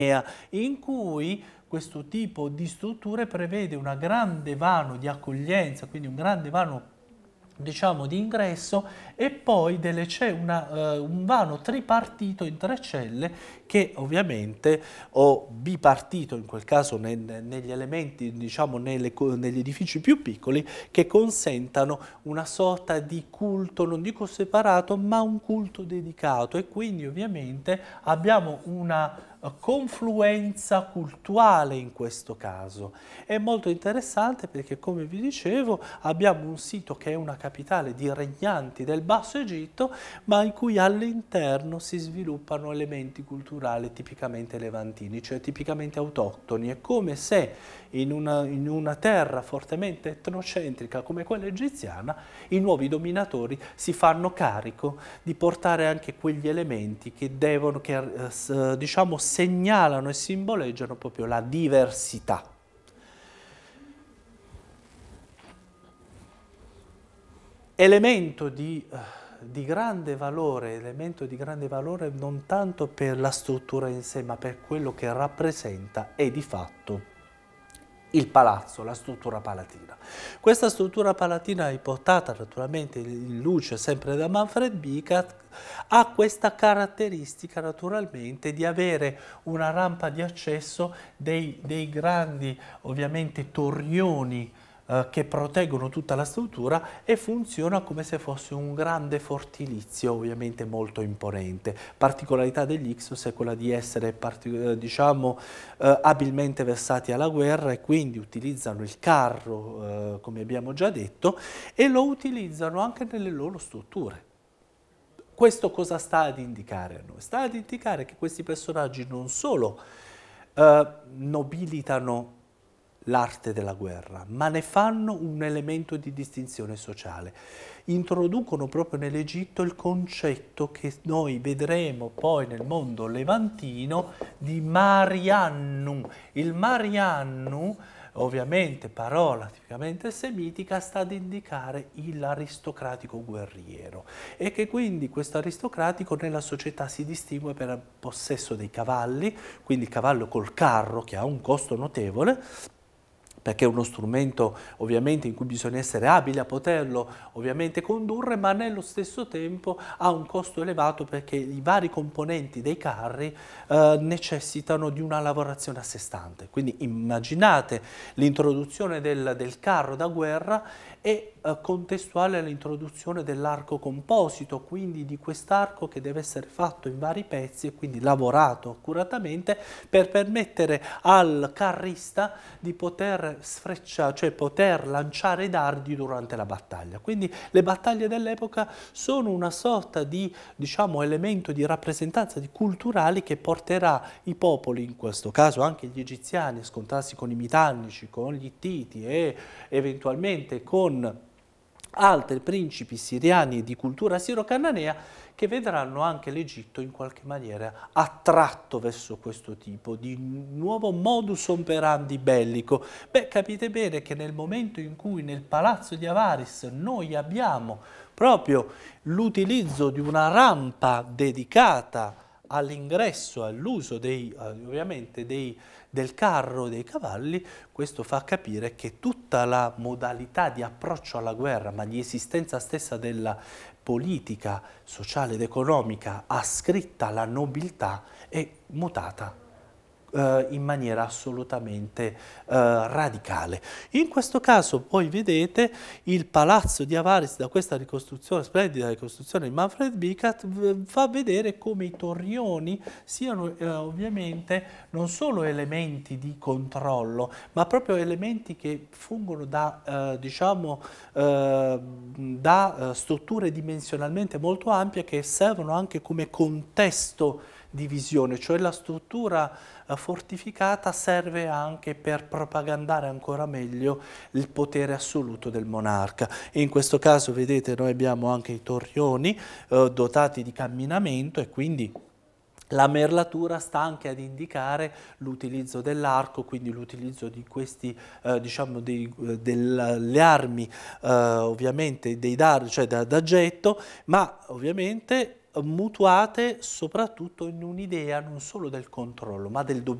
in cui questo tipo di strutture prevede un grande vano di accoglienza, quindi un grande vano diciamo di ingresso, e poi c'è un vano tripartito in 3 celle che ovviamente, o bipartito in quel caso negli elementi, diciamo negli edifici più piccoli, che consentano una sorta di culto, non dico separato, ma un culto dedicato, e quindi ovviamente abbiamo una confluenza culturale in questo caso. È molto interessante perché, come vi dicevo, abbiamo un sito che è una capitale di regnanti del Basso Egitto, ma in cui all'interno si sviluppano elementi culturali tipicamente levantini, cioè tipicamente autoctoni. È come se in una terra fortemente etnocentrica come quella egiziana, i nuovi dominatori si fanno carico di portare anche quegli elementi che diciamo, segnalano e simboleggiano proprio la diversità. Elemento di grande valore non tanto per la struttura in sé, ma per quello che rappresenta è di fatto il palazzo, la struttura palatina. Questa struttura palatina, riportata naturalmente in luce sempre da Manfred Bicat, ha questa caratteristica naturalmente di avere una rampa di accesso dei grandi ovviamente torrioni che proteggono tutta la struttura, e funziona come se fosse un grande fortilizio ovviamente molto imponente. Particolarità degli Ixos è quella di essere diciamo abilmente versati alla guerra, e quindi utilizzano il carro come abbiamo già detto, e lo utilizzano anche nelle loro strutture. Questo cosa sta ad indicare a noi? Sta ad indicare che questi personaggi non solo nobilitano l'arte della guerra, ma ne fanno un elemento di distinzione sociale. Introducono proprio nell'Egitto il concetto che noi vedremo poi nel mondo levantino di Mariannu. Il Mariannu, ovviamente parola tipicamente semitica, sta ad indicare l'aristocratico guerriero, e che quindi questo aristocratico nella società si distingue per il possesso dei cavalli, quindi il cavallo col carro, che ha un costo notevole, perché è uno strumento ovviamente in cui bisogna essere abili a poterlo ovviamente condurre, ma nello stesso tempo ha un costo elevato perché i vari componenti dei carri necessitano di una lavorazione a sé stante. Quindi immaginate l'introduzione del carro da guerra e contestuale all'introduzione dell'arco composito, quindi di quest'arco che deve essere fatto in vari pezzi e quindi lavorato accuratamente per permettere al carrista di poter sfrecciare, cioè poter lanciare i dardi durante la battaglia. Quindi le battaglie dell'epoca sono una sorta di, diciamo, elemento di rappresentanza di culturali che porterà i popoli, in questo caso anche gli egiziani, a scontrarsi con i mitannici, con gli ittiti e eventualmente con altri principi siriani di cultura siro-cananea, che vedranno anche l'Egitto in qualche maniera attratto verso questo tipo di nuovo modus operandi bellico. Beh, capite bene che nel momento in cui nel palazzo di Avaris noi abbiamo proprio l'utilizzo di una rampa dedicata all'ingresso, all'uso ovviamente del carro, dei cavalli, questo fa capire che tutta la modalità di approccio alla guerra, ma di esistenza stessa della politica sociale ed economica ascritta alla nobiltà, è mutata in maniera assolutamente radicale. In questo caso poi vedete il palazzo di Avaris, da questa ricostruzione, splendida ricostruzione di Manfred Bicat, fa vedere come i torrioni siano ovviamente non solo elementi di controllo, ma proprio elementi che fungono da, diciamo, da strutture dimensionalmente molto ampie, che servono anche come contesto di visione, cioè la struttura fortificata serve anche per propagandare ancora meglio il potere assoluto del monarca. E in questo caso vedete noi abbiamo anche i torrioni dotati di camminamento, e quindi la merlatura sta anche ad indicare l'utilizzo dell'arco, quindi l'utilizzo di questi, diciamo, delle armi, ovviamente dei dardi, cioè da getto, ma ovviamente mutuate soprattutto in un'idea non solo del controllo, ma del